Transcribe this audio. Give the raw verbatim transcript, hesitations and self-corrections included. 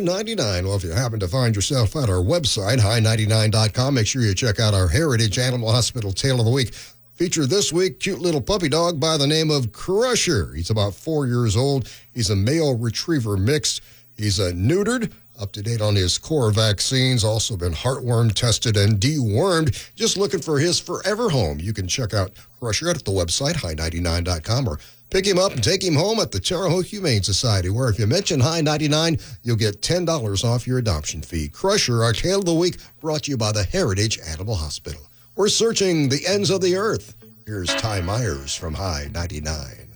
ninety-nine. Well, if you happen to find yourself at our website, high ninety-nine dot com, make sure you check out our Heritage Animal Hospital Tale of the Week. Feature this week, cute little puppy dog by the name of Crusher. He's about four years old. He's a male retriever mix. He's uh, neutered, up to date on his core vaccines, also been heartworm tested and dewormed. Just looking for his forever home. You can check out Crusher at the website, high ninety-nine dot com, or pick him up and take him home at the Terre Haute Humane Society, where if you mention High ninety-nine, you'll get ten dollars off your adoption fee. Crusher, our Tale of the Week, brought to you by the Heritage Animal Hospital. We're searching the ends of the earth. Here's Ty Myers from High ninety-nine.